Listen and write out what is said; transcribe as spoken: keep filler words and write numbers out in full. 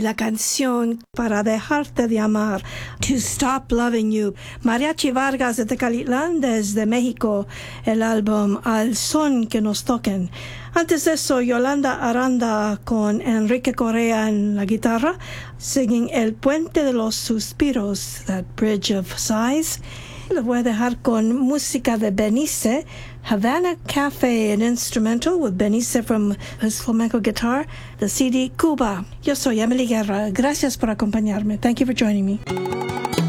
la canción Para dejarte de amar, To Stop Loving You. Mariachi Vargas de Tecalitlán, desde México, el álbum Al Son que nos toquen. Antes de eso, Yolanda Aranda con Enrique Correa en la guitarra, singing El Puente de los Suspiros, That Bridge of Sighs. Les voy a dejar con música de Benice, Havana Cafe, an instrumental with Benice from his flamenco guitar, the C D Cuba. Yo soy Emily Guerra. Gracias por acompañarme. Thank you for joining me.